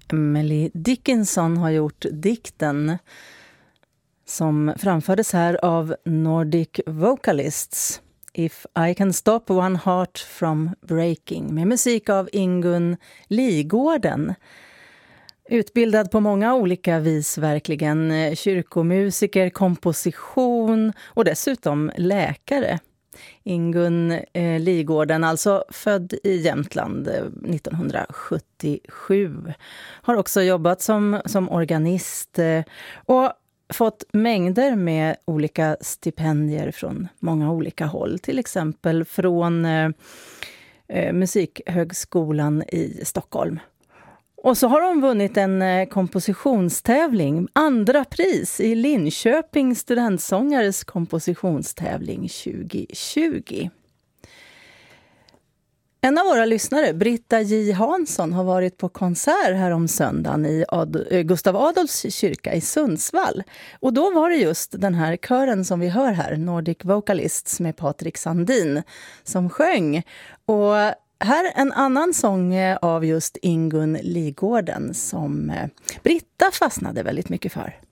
Emily Dickinson har gjort dikten som framfördes här av Nordic Vocalists. If I can stop one heart from breaking, med musik av Ingun Ligården. Utbildad på många olika vis verkligen, kyrkomusiker, komposition och dessutom läkare. Ingun Ligården, alltså född i Jämtland 1977, har också jobbat som organist och fått mängder med olika stipendier från många olika håll. Till exempel från Musikhögskolan i Stockholm. Och så har hon vunnit en kompositionstävling, andra pris i Linköping studentsångares kompositionstävling 2020. En av våra lyssnare, Britta J. Hansson, har varit på konsert här om söndagen i Gustav Adolfs kyrka i Sundsvall. Och då var det just den här kören som vi hör här, Nordic Vocalists med Patrik Sandin, som sjöng. Och här en annan sång av just Ingun Ligården som Britta fastnade väldigt mycket för.